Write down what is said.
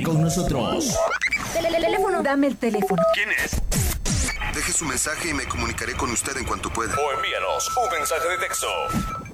con nosotros. Teléfono. Dame el teléfono. ¿Quién es? Deje su mensaje y me comunicaré con usted en cuanto pueda. O envíanos un mensaje de texto